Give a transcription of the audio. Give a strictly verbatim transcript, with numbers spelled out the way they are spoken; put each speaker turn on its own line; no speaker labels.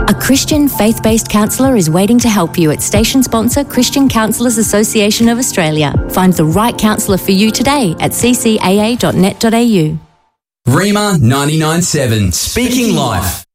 A Christian faith-based counsellor is waiting to help you at station sponsor Christian Counsellors Association of Australia. Find the right counsellor for you today at c c a a dot net dot a u.
Rima ninety-nine point seven, Speaking Life.